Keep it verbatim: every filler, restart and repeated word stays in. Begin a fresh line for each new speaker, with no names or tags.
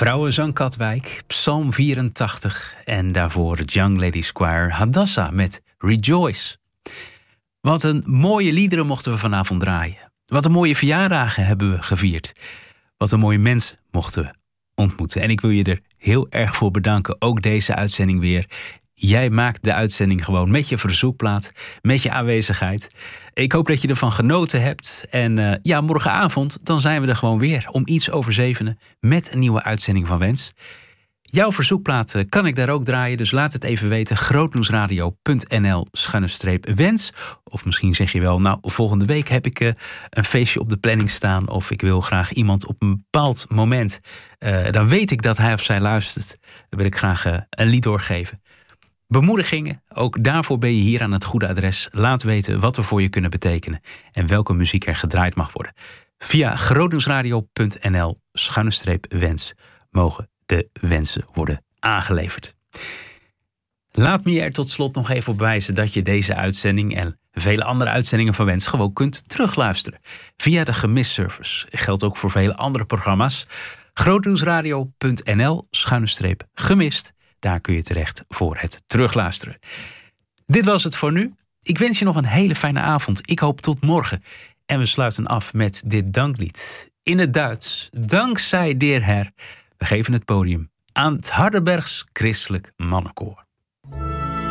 Vrouwenzang Katwijk, Psalm vierentachtig en daarvoor het Young Ladies Choir Hadassa met Rejoice. Wat een mooie liederen mochten we vanavond draaien. Wat een mooie verjaardagen hebben we gevierd. Wat een mooie mensen mochten we ontmoeten. En ik wil je er heel erg voor bedanken, ook deze uitzending weer. Jij maakt de uitzending gewoon met je verzoekplaat, met je aanwezigheid. Ik hoop dat je ervan genoten hebt. En uh, ja, morgenavond dan zijn we er gewoon weer om iets over zevenen met een nieuwe uitzending van Wens. Jouw verzoekplaat uh, kan ik daar ook draaien, dus laat het even weten. grootnieuwsradio.nl schuine streep wens. Of misschien zeg je wel, nou, volgende week heb ik uh, een feestje op de planning staan. Of ik wil graag iemand op een bepaald moment. Uh, dan weet ik dat hij of zij luistert. Dan wil ik graag uh, een lied doorgeven. Bemoedigingen, ook daarvoor ben je hier aan het goede adres. Laat weten wat we voor je kunnen betekenen en welke muziek er gedraaid mag worden. Via grootnieuwsradio.nl schuine streep wens mogen de wensen worden aangeleverd. Laat me je er tot slot nog even op wijzen dat je deze uitzending en vele andere uitzendingen van Wens gewoon kunt terugluisteren. Via de gemisservice. Geldt ook voor vele andere programma's. grootnieuwsradio.nl schuine streep gemist. Daar kun je terecht voor het terugluisteren. Dit was het voor nu. Ik wens je nog een hele fijne avond. Ik hoop tot morgen. En we sluiten af met dit danklied. In het Duits. Dankzij der Her. We geven het podium aan het Hardenbergs Christelijk Mannenkoor.